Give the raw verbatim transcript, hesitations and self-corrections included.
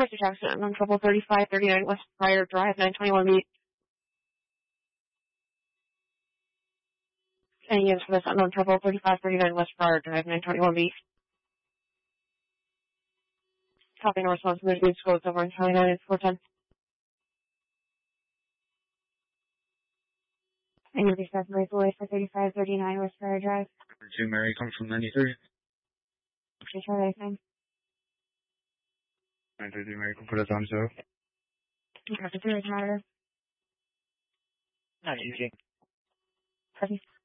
Mercy Jackson on trouble thirty-five thirty-nine West Prior Drive, nine twenty-one B. Any units for this unknown trouble thirty-five thirty-nine West Prior Drive, nine twenty-one B. Copy, no response. There's good scores over in Charlie nine four ten. And you'll be stuck right away for thirty-five thirty-nine West Prior Drive. two Mary, come from ninety-three. Okay, Charlie, nine. ninety-three Mary, come for the time, so. Okay, the third matter. Not easy. Copy.